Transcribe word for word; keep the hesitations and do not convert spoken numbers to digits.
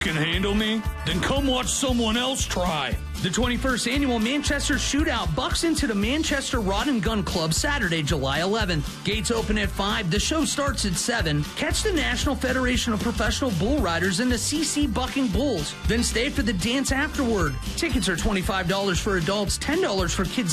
can handle me? Then come watch someone else try. The twenty-first Annual Manchester Shootout bucks into the Manchester Rod and Gun Club Saturday, July eleventh. Gates open at five. The show starts at seven. Catch the National Federation of Professional Bull Riders and the C C Bucking Bulls. Then stay for the dance afterward. Tickets are twenty-five dollars for adults, ten dollars for kids